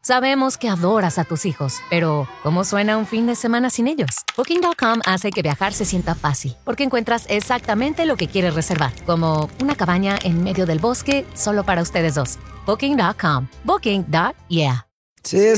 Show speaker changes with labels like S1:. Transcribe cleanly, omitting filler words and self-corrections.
S1: Sabemos que adoras a tus hijos, pero ¿cómo suena un fin de semana sin ellos? Booking.com hace que viajar se sienta fácil, porque encuentras exactamente lo que quieres reservar, como una cabaña en medio del bosque solo para ustedes dos. Booking.com. Booking.yeah.
S2: Sí,